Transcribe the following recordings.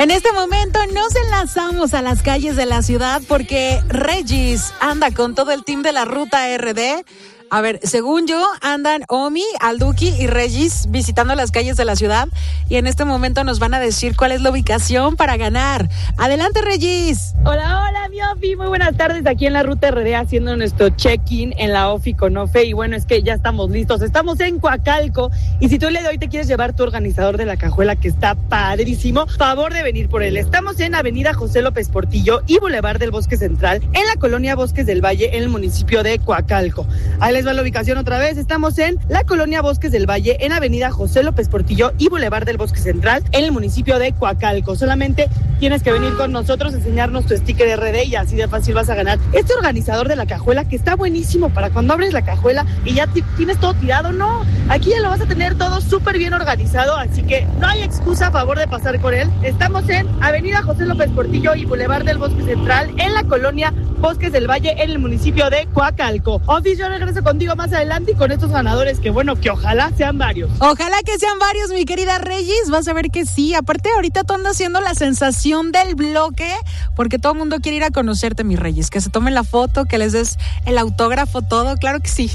En este momento nos enlazamos a las calles de la ciudad porque Regis anda con todo el team de la Ruta RD. A ver, según yo, andan Omi, Alduki y Regis visitando las calles de la ciudad y en este momento nos van a decir cuál es la ubicación para ganar. Adelante, Regis. Hola, mi Ofi, muy buenas tardes aquí en la Ruta RD haciendo nuestro check-in en la Ofi con Ofe y bueno, es que ya estamos listos, estamos en Coacalco y si tú el día de hoy te quieres llevar tu organizador de la cajuela que está padrísimo, favor de venir por él. Estamos en Avenida José López Portillo y Boulevard del Bosque Central en la colonia Bosques del Valle en el municipio de Coacalco. Ahí les va la ubicación otra vez, estamos en la colonia Bosques del Valle en Avenida José López Portillo y Boulevard del Bosque Central en el municipio de Coacalco. Solamente tienes que venir con nosotros, enseñarnos tu sticker RD y así de fácil vas a ganar este organizador de la cajuela que está buenísimo para cuando abres la cajuela y ya tienes todo tirado. No, aquí ya lo vas a tener todo súper bien organizado, así que no hay excusa a favor de pasar por él. Estamos en Avenida José López Portillo y Boulevard del Bosque Central en la colonia Bosques del Valle en el municipio de Coacalco. Office, yo regreso contigo más adelante y con estos ganadores que bueno, que ojalá sean varios. Ojalá que sean varios, mi querida Regis, vas a ver que sí. Aparte ahorita tú andas haciendo la sensación del bloque porque todo el mundo quiere ir a conocerte, mi Regis, que se tomen la foto, que les des el autógrafo, todo, claro que sí.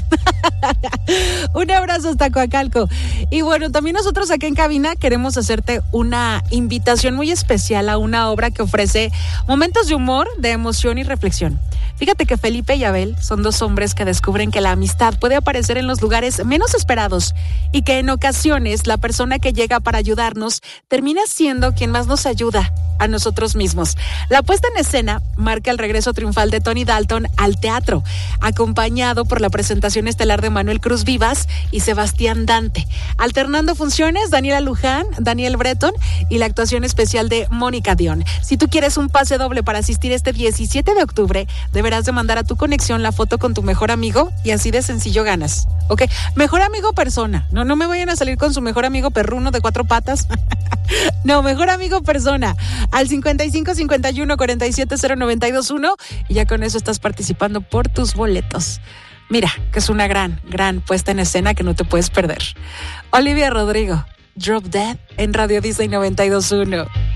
Un abrazo hasta Coacalco. Y bueno, también nosotros acá en cabina queremos hacerte una invitación muy especial a una obra que ofrece momentos de humor, de emoción y reflexión. Fíjate que Felipe y Abel son dos hombres que descubren que la amistad puede aparecer en los lugares menos esperados y que en ocasiones la persona que llega para ayudarnos termina siendo quien más nos ayuda a nosotros mismos. La puesta en escena marca el regreso triunfal de Tony Dalton al teatro, acompañado por la presentación estelar de Manuel Cruz Vivas y Sebastián Dante. Alternando funciones, Daniela Luján, Daniel Breton y la actuación especial de Mónica Dion. Si tú quieres un pase doble para asistir este 17 de octubre, deberás de mandar a tu conexión la foto con tu mejor amigo y así de sencillo ganas. ¿Ok? Mejor amigo persona. No me vayan a salir con su mejor amigo perruno de 4 patas. No, mejor amigo persona. Al 55 51 47 0921 y ya con eso estás participando por tus boletos. Mira, que es una gran puesta en escena que no te puedes perder. Olivia Rodrigo, Drop Dead en Radio Disney 92.1.